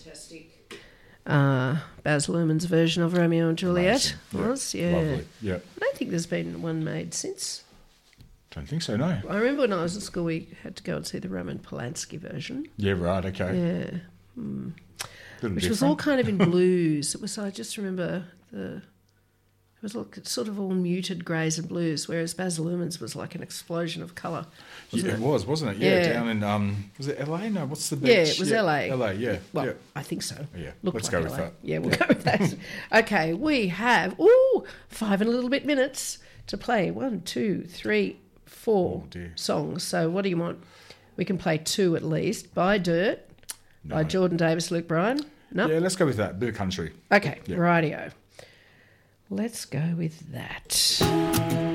fantastic Baz Luhrmann's version of Romeo and Juliet. Amazing. Was, yeah. Lovely, yeah. I don't think there's been one made since. Don't think so, no. I remember when I was at school, we had to go and see the Roman Polanski version. Yeah, right, okay. Yeah. Which was all kind of in blues. It was, I just remember it was like sort of all muted greys and blues, whereas Baz Luhrmann's was like an explosion of colour. Yeah, it was, wasn't it? Yeah, down in, was it LA? No, what's the beach? Yeah, it was LA. LA, yeah. Well, yeah. I think so. Yeah, Looked let's like go with LA. that. Yeah, we'll go with that. Okay, we have, 5 and a little bit minutes to play. 1, 2, 3, 4 songs. So what do you want? We can play 2 at least. By Dirt, by Jordan Davis, Luke Bryan. No? Yeah, let's go with that. Bit of country. Okay, Yeah. rightio. Let's go with that.